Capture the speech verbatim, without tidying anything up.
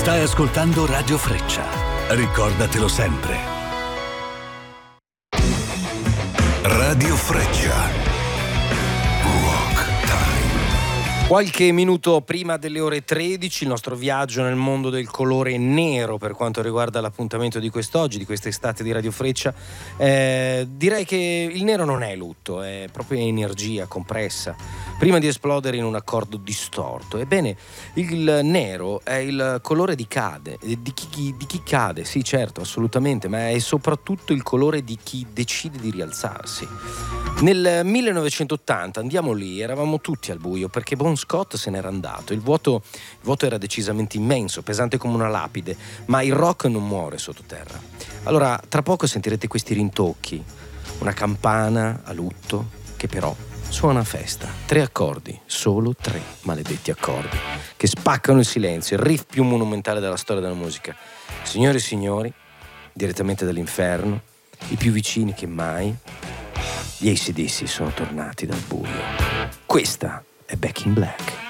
Stai ascoltando Radio Freccia. Ricordatelo sempre. Radio Freccia. Qualche minuto prima delle ore tredici, il nostro viaggio nel mondo del colore nero per quanto riguarda l'appuntamento di quest'oggi, di quest'estate di Radio Freccia. Eh, direi che il nero non è lutto, è proprio energia compressa, prima di esplodere in un accordo distorto. Ebbene, il nero è il colore di cade, di chi, di chi cade, sì certo, assolutamente, ma è soprattutto il colore di chi decide di rialzarsi. Nel millenovecentottanta, andiamo lì, eravamo tutti al buio perché Bon Scott se n'era andato. Il vuoto, il vuoto era decisamente immenso, pesante come una lapide, ma il rock non muore sottoterra. Allora, tra poco sentirete questi rintocchi, una campana a lutto che però suona a festa. Tre accordi, solo tre maledetti accordi, che spaccano il silenzio, il riff più monumentale della storia della musica. Signore e signori, direttamente dall'inferno, i più vicini che mai, gli A C/D C sono tornati dal buio. Questa è Back in Black.